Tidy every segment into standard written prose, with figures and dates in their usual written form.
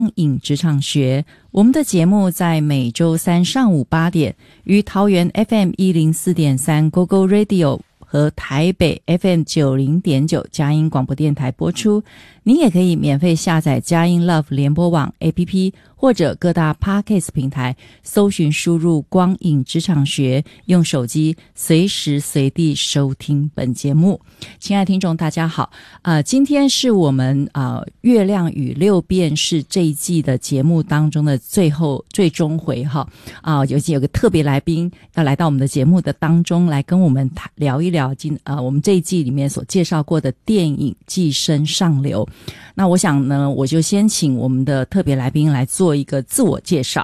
影职场学，我们的节目在每周三上午8点于桃园 FM104.3 GoGo Radio 和台北 FM90.9 佳音广播电台播出。您也可以免费下载佳音 Love 联播网 APP 或者各大 Podcast 平台搜寻输入光影职场学，用手机随时随地收听本节目。亲爱的听众大家好，今天是我们月亮与六便士这一季的节目当中的最终回哈有个特别来宾要来到我们的节目的当中来跟我们聊一聊我们这一季里面所介绍过的电影《寄生上流》。那我想呢，我就先请我们的特别来宾来做一个自我介绍。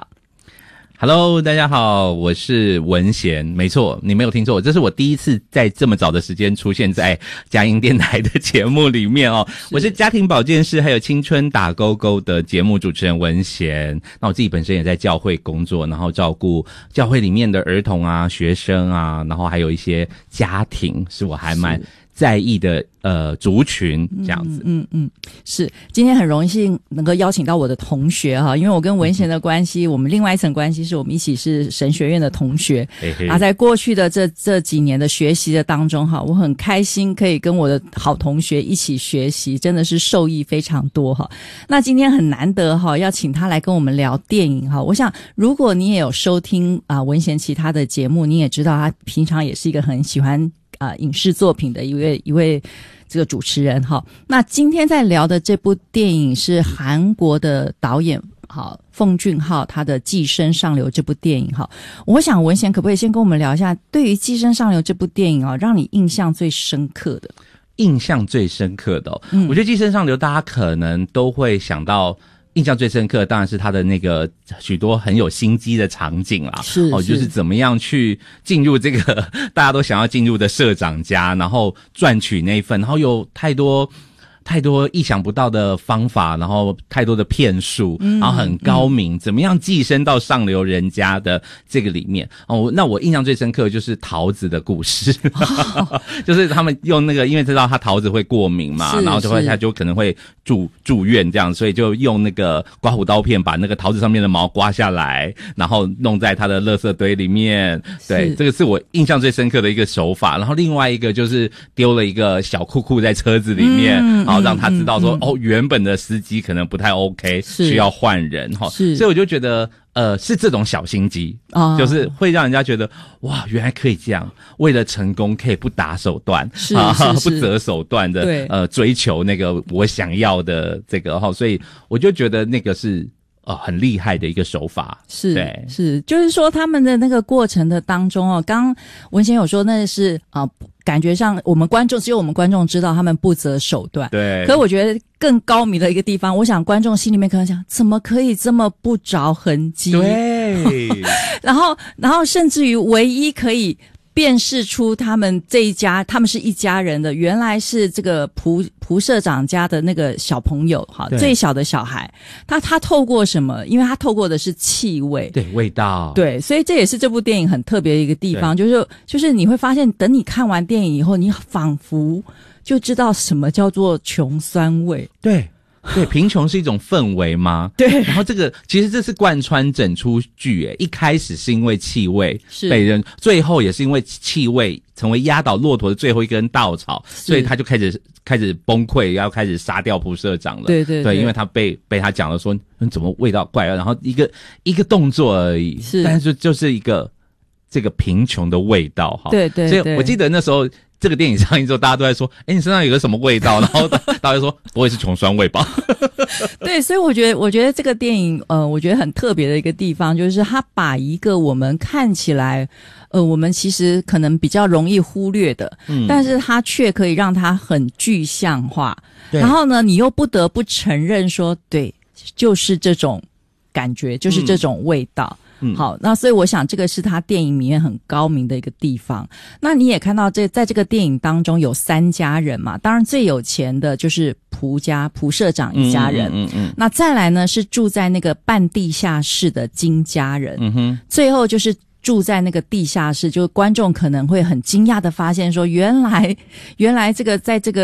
Hello， 大家好，我是文贤。没错，你没有听错，这是我第一次在这么早的时间出现在佳音电台的节目里面哦。我是家庭保健室还有青春打勾勾的节目主持人文贤。那我自己本身也在教会工作，然后照顾教会里面的儿童啊、学生啊，然后还有一些家庭，是我还蛮在意的族群这样子。 是今天很荣幸能够邀请到我的同学哈，因为我跟文贤的关系，我们另外一层关系是我们一起是神学院的同学。在过去的这几年的学习的当中哈，我很开心可以跟我的好同学一起学习，真的是受益非常多哈。那今天很难得哈，要请他来跟我们聊电影哈。我想如果你也有收听文贤其他的节目，你也知道他平常也是一个很喜欢影视作品的一位这个主持人哈。那今天在聊的这部电影是韩国的导演奉俊昊他的《寄生上流》这部电影哈。我想文贤可不可以先跟我们聊一下，对于《寄生上流》这部电影让你印象最深刻的？ 印象最深刻的我觉得《寄生上流》大家可能都会想到。印象最深刻当然是他的那个许多很有心机的场景啦，就是怎么样去进入这个大家都想要进入的社长家，然后赚取那一份，然后有太多意想不到的方法，然后太多的骗术，然后很高明，怎么样寄生到上流人家的这个里面那我印象最深刻的就是桃子的故事就是他们用那个，因为知道他桃子会过敏嘛，然后他就可能会住院这样，所以就用那个刮胡刀片把那个桃子上面的毛刮下来，然后弄在他的垃圾堆里面。对，这个是我印象最深刻的一个手法。然后另外一个就是丢了一个小裤裤在车子里面，让他知道说原本的司机可能不太 OK， 需要换人所以我就觉得是这种小心机就是会让人家觉得哇，原来可以这样，为了成功可以不打手段，不择手段的追求那个我想要的这个所以我就觉得那个是很厉害的一个手法。 是就是说他们的那个过程的当中刚刚文贤有说那是感觉上只有我们观众知道他们不择手段。 对。 可是我觉得更高明的一个地方，我想观众心里面可能想，怎么可以这么不着痕迹？ 对。 然后甚至于唯一可以辨识出他们是一家人的，原来是这个蒲社长家的那个小朋友最小的小孩，他透过什么？因为他透过的是气味， 对，味道， 对，所以这也是这部电影很特别的一个地方，就是你会发现，等你看完电影以后，你仿佛就知道什么叫做穷酸味。 对，贫穷是一种氛围吗？ 对。 然后其实这是贯穿整出剧一开始是因为气味被人，最后也是因为气味成为压倒骆驼的最后一根稻草，所以他就开始崩溃，要开始杀掉蒲社长了。对，因为他被他讲了说怎么味道怪然后一个动作而已，但是就是一个这个贫穷的味道对，所以我记得那时候这个电影上映之后，大家都在说你身上有个什么味道，然后大家就说不会是穷酸味吧对，所以我觉得这个电影我觉得很特别的一个地方，就是它把一个我们看起来我们其实可能比较容易忽略的但是它却可以让它很具象化，然后呢你又不得不承认说对，就是这种感觉，就是这种味道好，那所以我想这个是他电影里面很高明的一个地方。那你也看到在这个电影当中有3家人嘛，当然最有钱的就是蒲社长一家人，那再来呢是住在那个半地下室的金家人，最后就是住在那个地下室，就观众可能会很惊讶的发现说，原来这个在这个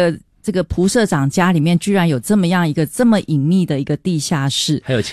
这个蒲社长家里面居然有这么样一个这么隐秘的一个地下室， 还有